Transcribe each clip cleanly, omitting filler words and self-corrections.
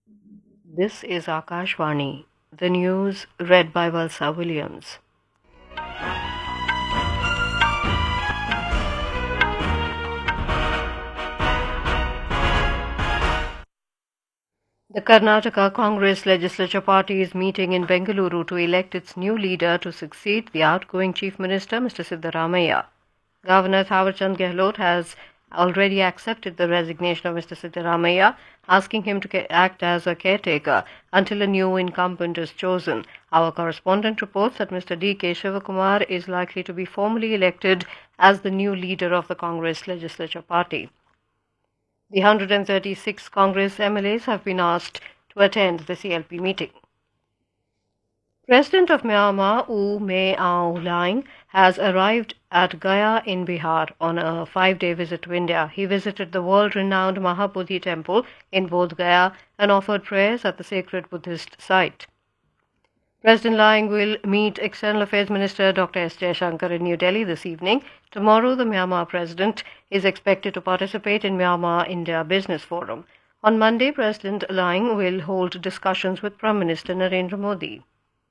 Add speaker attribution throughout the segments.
Speaker 1: This is Akashvani, the news read by Valsa Williams. The Karnataka Congress Legislature Party is meeting in Bengaluru to elect its new leader to succeed the outgoing Chief Minister, Mr. Siddaramaiah. Governor Thawarchand Gehlot has already accepted the resignation of Mr. Siddaramaiah, asking him to act as a caretaker until a new incumbent is chosen. Our correspondent reports that Mr. D.K. Shivakumar is likely to be formally elected as the new leader of the Congress Legislature Party. The 136 Congress MLAs have been asked to attend the CLP meeting. President of Myanmar, U Mae Aung Hlaing, has arrived at Gaya in Bihar on a 5-day visit to India. He visited the world-renowned Mahabodhi temple in Bodh Gaya and offered prayers at the sacred Buddhist site. President Hlaing will meet External Affairs Minister Dr. S. Jaishankar in New Delhi this evening. Tomorrow, the Myanmar President is expected to participate in Myanmar-India Business Forum. On Monday, President Hlaing will hold discussions with Prime Minister Narendra Modi.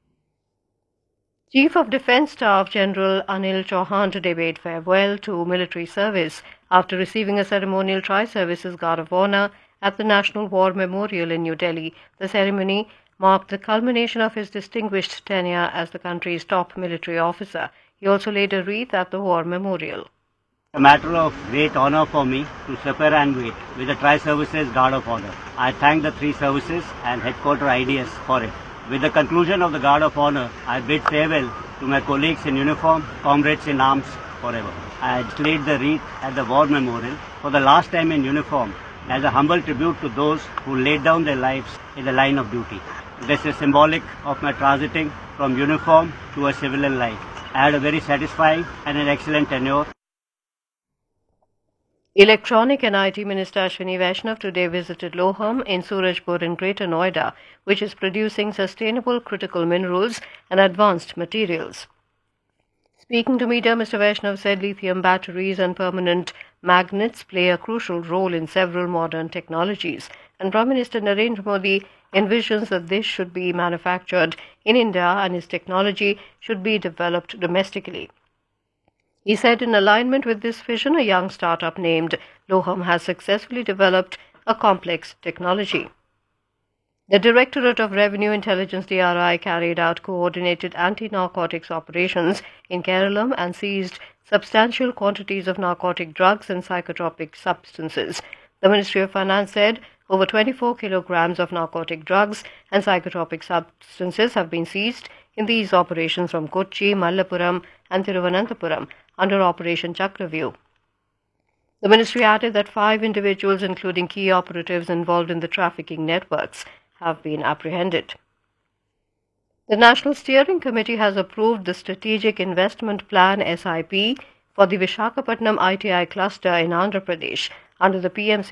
Speaker 1: Chief of Defence Staff General Anil Chauhan today bade farewell to military service after receiving a ceremonial Tri-Services Guard of Honour at the National War Memorial in New Delhi. The ceremony marked the culmination of his distinguished tenure as the country's top military officer. He also laid a wreath at the War Memorial.
Speaker 2: A matter of great honor for me to superannuate with the Tri-Services Guard of Honor. I thank the three services and headquarter IDS for it. With the conclusion of the Guard of Honor, I bid farewell to my colleagues in uniform, comrades in arms forever. I laid the wreath at the War Memorial for the last time in uniform as a humble tribute to those who laid down their lives in the line of duty. This is symbolic of my transiting from uniform to a civilian life. I had a very satisfying and an excellent tenure.
Speaker 1: Electronic and IT Minister Ashwini Vaishnav today visited Loham in Surajpur in Greater Noida, which is producing sustainable critical minerals and advanced materials. Speaking to media, Mr. Vaishnav said lithium batteries and permanent magnets play a crucial role in several modern technologies, and Prime Minister Narendra Modi envisions that this should be manufactured in India and his technology should be developed domestically. He said in alignment with this vision, a young startup named Loham has successfully developed a complex technology. The Directorate of Revenue Intelligence DRI carried out coordinated anti-narcotics operations in Kerala and seized substantial quantities of narcotic drugs and psychotropic substances. The Ministry of Finance said over 24 kilograms of narcotic drugs and psychotropic substances have been seized in these operations from Kochi, Malappuram and Thiruvananthapuram under Operation Chakravyuh. The ministry added that 5 individuals, including key operatives involved in the trafficking networks, have been apprehended. The National Steering Committee has approved the Strategic Investment Plan (SIP) for the Visakhapatnam ITI cluster in Andhra Pradesh under the PMC